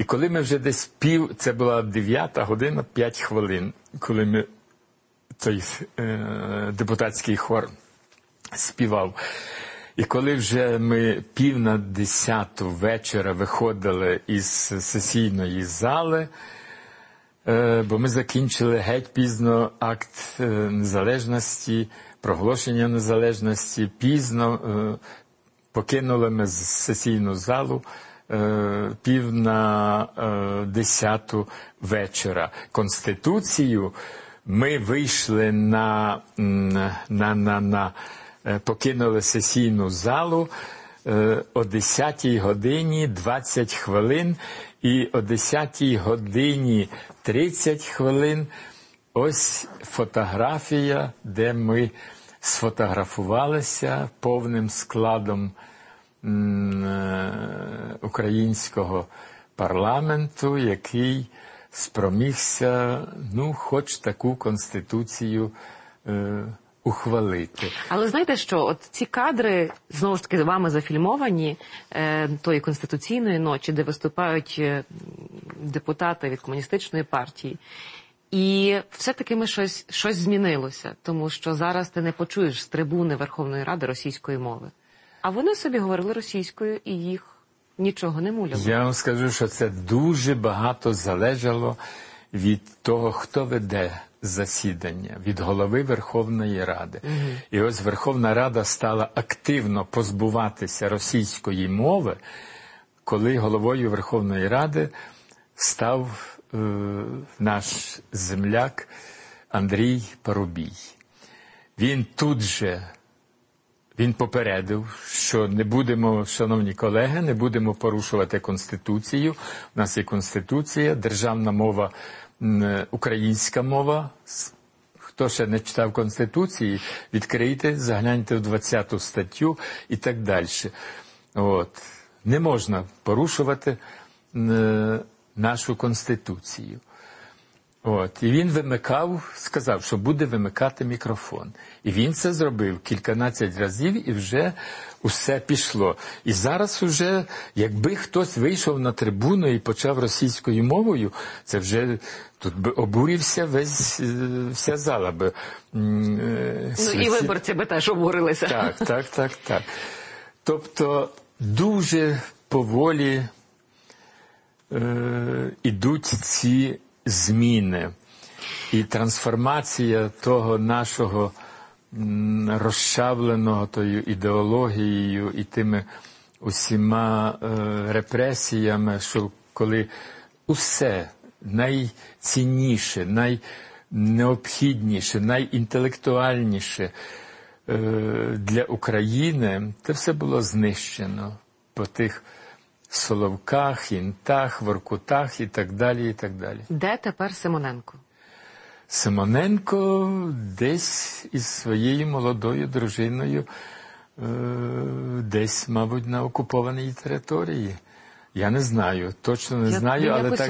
І коли ми вже десь це була 9-та година, 5 хвилин, коли ми той депутатський хор співав. І коли вже ми 9:50 вечора виходили із сесійної зали, бо ми закінчили геть пізно акт незалежності, проголошення незалежності, пізно покинули ми сесійну залу 9:50 вечора. Конституцію ми вийшли покинули сесійну залу о 10-й годині 20 хвилин і о 10-й годині 30 хвилин ось фотографія, де ми сфотографувалися повним складом українського парламенту, який спромігся, хоч таку конституцію ухвалити. Але знаєте що, от ці кадри, знову ж таки, вами зафільмовані, тої конституційної ночі, де виступають депутати від комуністичної партії, і все-таки щось змінилося, тому що зараз ти не почуєш з трибуни Верховної Ради російської мови. А вони собі говорили російською, і їх нічого не муляло. Я вам скажу, що це дуже багато залежало від того, хто веде засідання, від голови Верховної Ради. І ось Верховна Рада стала активно позбуватися російської мови, коли головою Верховної Ради став наш земляк Андрій Парубій. Він тут же попередив, що не будемо, шановні колеги, не будемо порушувати Конституцію. У нас є Конституція, державна мова, українська мова. Хто ще не читав Конституції, відкрийте, загляньте в 20 статтю і так далі. Не можна порушувати нашу Конституцію. І він сказав, що буде вимикати мікрофон. І він це зробив кільканадцять разів, і вже усе пішло. І зараз уже, якби хтось вийшов на трибуну і почав російською мовою, це вже тут би обурився вся зала би. І виборці би теж обурилися. Так. Тобто дуже поволі ідуть ці зміни. І трансформація того нашого розчавленого тою ідеологією і тими усіма репресіями, що коли усе найцінніше, найнеобхідніше, найінтелектуальніше для України, це все було знищено по тих Соловках, Інтах, Воркутах і так далі, і так далі. Де тепер Симоненко? Симоненко десь із своєю молодою дружиною, десь, мабуть, на окупованій території. Я не знаю, точно не знаю, але так